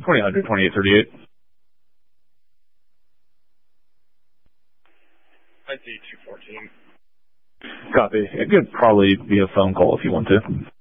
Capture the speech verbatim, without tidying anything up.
twenty hundred, twenty-eight thirty-eight. I see two fourteen. Copy. It could probably be a phone call if you want to.